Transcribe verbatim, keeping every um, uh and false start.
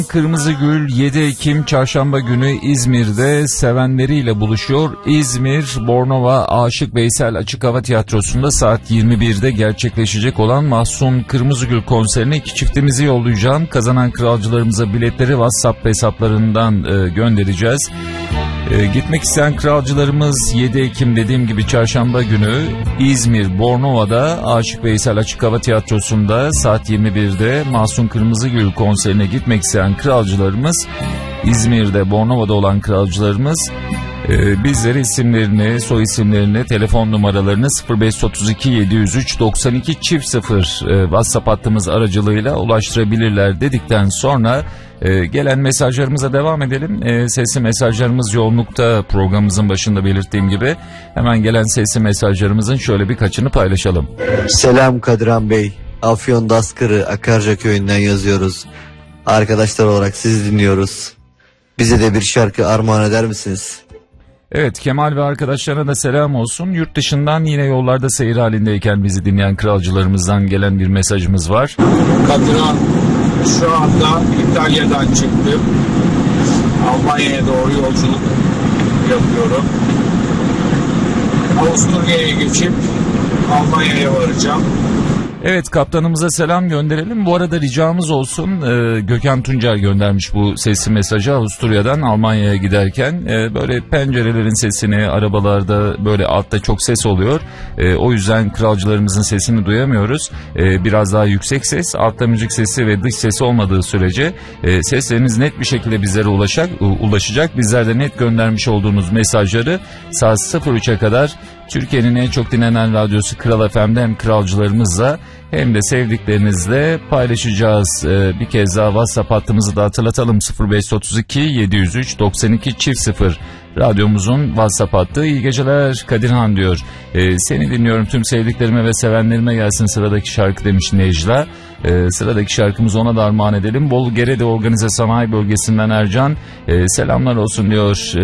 Kırmızıgül yedi Ekim Çarşamba günü İzmir'de sevenleriyle buluşuyor. İzmir Bornova Aşık Veysel Açık Hava Tiyatrosu'nda saat yirmi birde gerçekleşecek olan Mahsun Kırmızıgül konserine iki çiftimizi yollayacağım. Kazanan kralcılarımıza biletleri WhatsApp hesaplarından e, göndereceğiz. E, gitmek isteyen kralcılarımız yedi Ekim dediğim gibi Çarşamba günü İzmir Bornova'da Aşık Veysel Açık Hava Tiyatrosu'nda saat yirmi birde Mahsun Kırmızıgül konserine gitmek isteyen kralcılarımız, İzmir'de Bornova'da olan kralcılarımız e, bizlere isimlerini, soy isimlerini, telefon numaralarını sıfır beş otuz iki yedi yüz üç doksan iki çift sıfır e, WhatsApp hattımız aracılığıyla ulaştırabilirler dedikten sonra Ee, gelen mesajlarımıza devam edelim. Ee, sesli mesajlarımız yoğunlukta, programımızın başında belirttiğim gibi. Hemen gelen sesli mesajlarımızın şöyle birkaçını paylaşalım. Selam Kadirhan Bey. Afyon Daskırı Akarca köyünden yazıyoruz. Arkadaşlar olarak sizi dinliyoruz. Bize de bir şarkı armağan eder misiniz? Evet, Kemal ve arkadaşlarına da selam olsun. Yurt dışından yine yollarda seyir halindeyken bizi dinleyen kralcılarımızdan gelen bir mesajımız var. Kadirhan, şu anda İtalya'dan çıktım. Almanya'ya doğru yolculuk yapıyorum. Avusturya'ya geçip Almanya'ya varacağım. Evet, kaptanımıza selam gönderelim. Bu arada ricamız olsun, e, Gökhan Tuncer göndermiş bu sesli mesajı Avusturya'dan Almanya'ya giderken. E, böyle pencerelerin sesini, arabalarda böyle altta çok ses oluyor. E, o yüzden kralcılarımızın sesini duyamıyoruz. E, biraz daha yüksek ses, altta müzik sesi ve dış sesi olmadığı sürece e, sesleriniz net bir şekilde bizlere ulaşacak. ulaşacak. Bizler de net göndermiş olduğunuz mesajları saat sıfır üçe kadar Türkiye'nin en çok dinlenen radyosu Kral F M'de hem kralcılarımızla hem de sevdiklerinizle paylaşacağız. Ee, bir kez daha WhatsApp hattımızı da hatırlatalım. sıfır beş otuz iki yedi yüz üç doksan iki çift sıfır radyomuzun WhatsApp hattı. İyi geceler Kadirhan diyor. Ee, seni dinliyorum, tüm sevdiklerime ve sevenlerime gelsin sıradaki şarkı demiş Necla. Ee, sıradaki şarkımızı ona da armağan edelim. Bolu Gerede Organize Sanayi Bölgesi'nden Ercan. Ee, selamlar olsun diyor.